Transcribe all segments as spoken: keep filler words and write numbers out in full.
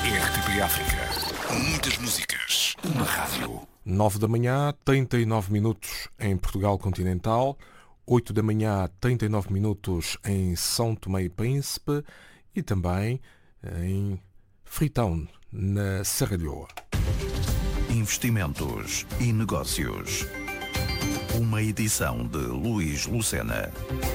R T P África. Muitas músicas. Uma rádio. nove da manhã, trinta e nove minutos em Portugal continental. oito da manhã, trinta e nove minutos em São Tomé e Príncipe. E também em Freetown, na Serra Leoa. Investimentos e negócios. Uma edição de Luís Lucena.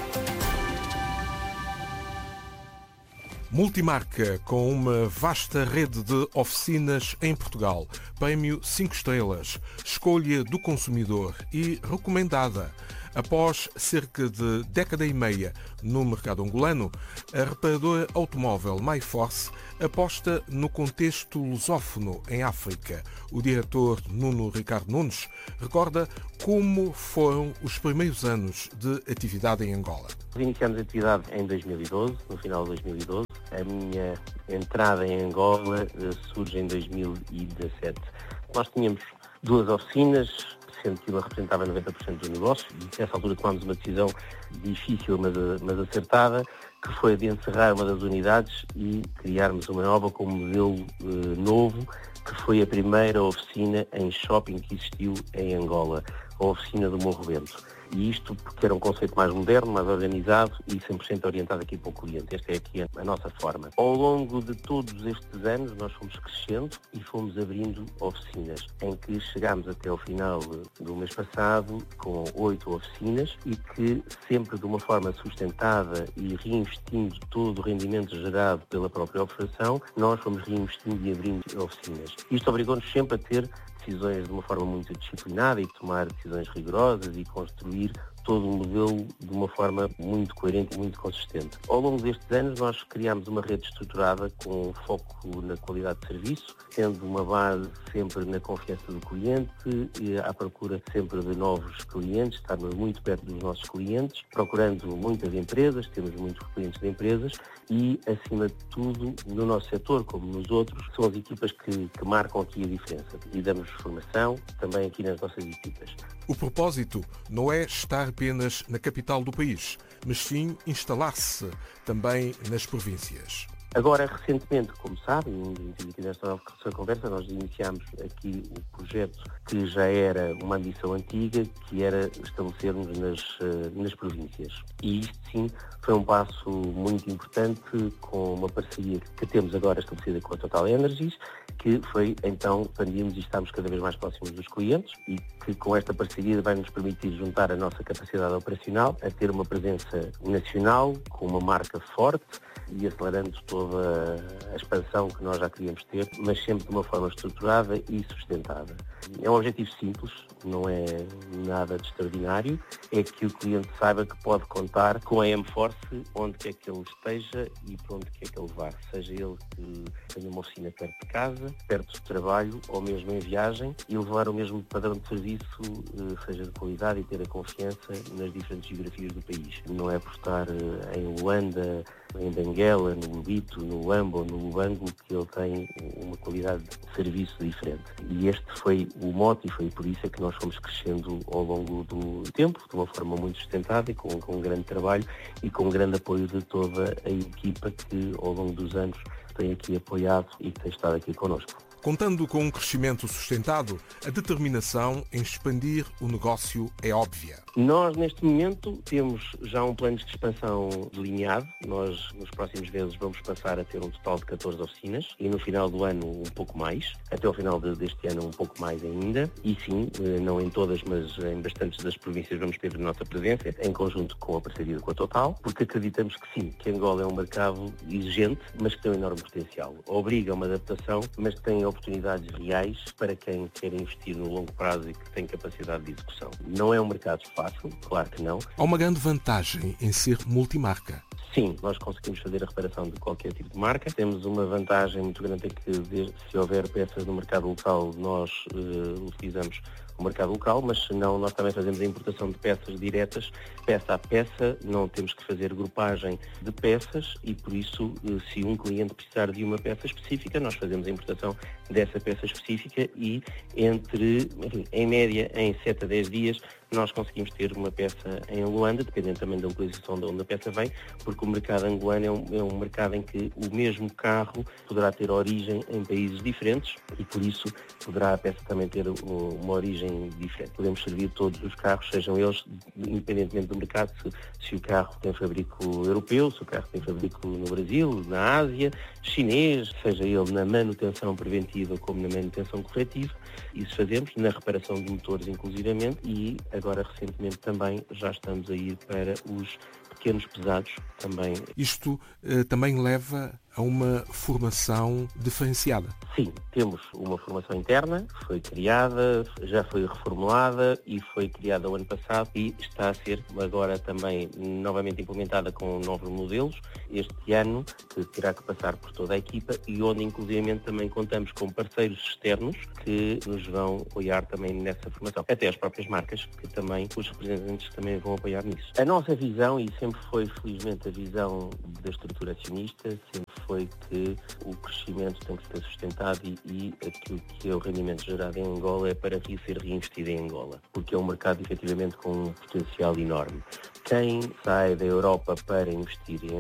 Multimarca, com uma vasta rede de oficinas em Portugal. Prémio cinco estrelas. Escolha do consumidor e recomendada. Após cerca de década e meia no mercado angolano, a reparadora automóvel MyForce aposta no contexto lusófono em África. O diretor Nuno Ricardo Nunes recorda como foram os primeiros anos de atividade em Angola. Iniciamos a atividade em dois mil e doze, no final de dois mil e doze. A minha entrada em Angola surge em dois mil e dezassete. Nós tínhamos duas oficinas, sendo que uma representava noventa por cento do negócio, e nessa altura tomámos uma decisão difícil, mas, mas acertada, que foi de encerrar uma das unidades e criarmos uma nova com um modelo eh, novo, que foi a primeira oficina em shopping que existiu em Angola, a oficina do Morro Bento. E isto porque era um conceito mais moderno, mais organizado e cem por cento orientado aqui para o cliente. Esta é aqui a, a nossa forma. Ao longo de todos estes anos nós fomos crescendo e fomos abrindo oficinas, em que chegámos até ao final do mês passado com oito oficinas e que sempre de uma forma sustentada e reinvestindo todo o rendimento gerado pela própria operação, nós fomos reinvestindo e abrindo oficinas. Isto obrigou-nos sempre a ter decisões de uma forma muito disciplinada e tomar decisões rigorosas e construir todo um modelo de uma forma muito coerente e muito consistente. Ao longo destes anos nós criámos uma rede estruturada com foco na qualidade de serviço, tendo uma base sempre na confiança do cliente e à procura sempre de novos clientes, estarmos muito perto dos nossos clientes, procurando muitas empresas, temos muitos clientes de empresas e, acima de tudo, no nosso setor, como nos outros, são as equipas que, que marcam aqui a diferença. E damos formação também aqui nas nossas equipas. O propósito não é estar apenas na capital do país, mas sim instalar-se também nas províncias. Agora, recentemente, como sabem, aqui nesta nova conversa, nós iniciámos aqui o projeto que já era uma ambição antiga, que era estabelecermos nas, nas províncias. E isto, sim, foi um passo muito importante com uma parceria que temos agora estabelecida com a Total Energies, que foi, então, expandirmos e estamos cada vez mais próximos dos clientes e que com esta parceria vai nos permitir juntar a nossa capacidade operacional a ter uma presença nacional, com uma marca forte e acelerando toda a expansão que nós já queríamos ter, mas sempre de uma forma estruturada e sustentada. É um objetivo simples, não é nada de extraordinário, é que o cliente saiba que pode contar com a M-Force onde quer que ele esteja e para onde quer que ele vá, seja ele que tenha uma oficina perto de casa, perto do trabalho ou mesmo em viagem e levar o mesmo padrão de serviço, seja de qualidade e ter a confiança nas diferentes geografias do país. Não é por estar em Luanda, em Benguela, no Lubito, no Luamba ou no Lubango que ele tem uma qualidade de serviço diferente. E este foi o mote e foi por isso é que nós fomos crescendo ao longo do tempo, de uma forma muito sustentada e com, com um grande trabalho e com um grande apoio de toda a equipa que ao longo dos anos tem aqui apoiado e que tem estado aqui connosco. Contando com um crescimento sustentado, a determinação em expandir o negócio é óbvia. Nós, neste momento, temos já um plano de expansão delineado. Nós, nos próximos meses, vamos passar a ter um total de catorze oficinas e no final do ano um pouco mais. Até ao final de, deste ano um pouco mais ainda. E sim, não em todas, mas em bastantes das províncias vamos ter a nossa presença, em conjunto com a parceria com a Total, porque acreditamos que sim, que Angola é um mercado exigente, mas que tem um enorme potencial. Obriga a uma adaptação, mas tem oportunidades reais para quem quer investir no longo prazo e que tem capacidade de execução. Não é um mercado fácil, claro que não. Há uma grande vantagem em ser multimarca. Sim, nós conseguimos fazer a reparação de qualquer tipo de marca. Temos uma vantagem muito grande, é que se houver peças no mercado local, nós uh, utilizamos o mercado local, mas se não, nós também fazemos a importação de peças diretas, peça a peça, não temos que fazer grupagem de peças e, por isso, se um cliente precisar de uma peça específica, nós fazemos a importação dessa peça específica e, entre, enfim, em média, em sete a dez dias, nós conseguimos ter uma peça em Luanda, dependendo também da localização de onde a peça vem, porque porque o mercado angolano é um, é um mercado em que o mesmo carro poderá ter origem em países diferentes e, por isso, poderá a peça também ter uma origem diferente. Podemos servir todos os carros, sejam eles, independentemente do mercado, se, se o carro tem fabrico europeu, se o carro tem fabrico no Brasil, na Ásia, chinês, seja ele na manutenção preventiva como na manutenção corretiva. Isso fazemos na reparação de motores, inclusivamente, e agora, recentemente, também já estamos a ir para os pequenos pesados também. Isto eh, também leva a uma formação diferenciada? Sim, temos uma formação interna, foi criada, já foi reformulada e foi criada o ano passado e está a ser agora também novamente implementada com novos modelos este ano, que terá que passar por toda a equipa e onde inclusivamente também contamos com parceiros externos que nos vão apoiar também nessa formação. Até as próprias marcas, que também os representantes também vão apoiar nisso. A nossa visão, e sempre foi felizmente a visão da estrutura acionista, sempre foi que o crescimento tem que ser sustentado e, e aquilo que é o rendimento gerado em Angola é para ser reinvestido em Angola, porque é um mercado efetivamente com um potencial enorme. Quem sai da Europa para investir em